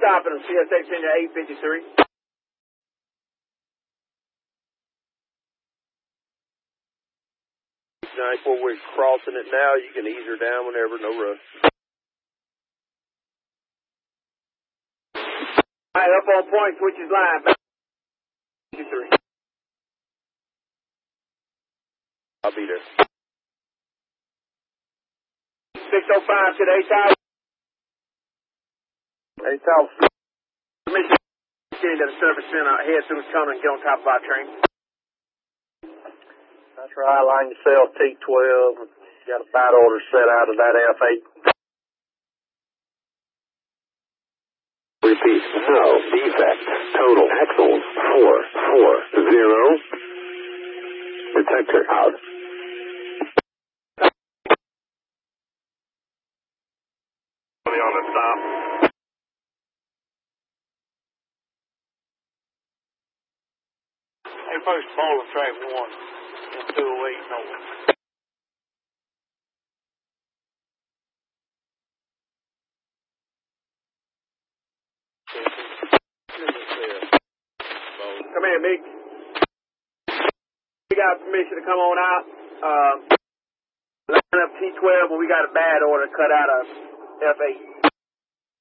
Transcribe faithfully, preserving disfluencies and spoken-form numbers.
stopping them. C S X in eight fifty-three. Nice. Where we're crossing it now, you can ease her down whenever, no rush. All right, up on point, switches line. Back fifty-three. I'll be there. six oh five to the eight thousand. eight thousand. Permission to get into the service center, head through the tunnel and get on top of our train. That's right, line yourself, T twelve. Got a fight order set out of that F eight. Repeat, no defect. Total axles four four zero. Detector out. On the stop. Hey, first ball of track one and two oh eight north. Come here, Mick. We got permission to come on out. Uh, line up T twelve, but we got a bad order cut out of F eight.